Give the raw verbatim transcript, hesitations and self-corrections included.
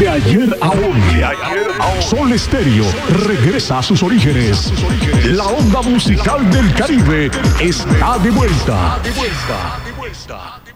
ayer a hoy. Sol Estéreo regresa a sus orígenes. La onda musical del Caribe está de vuelta. De vuelta, de vuelta.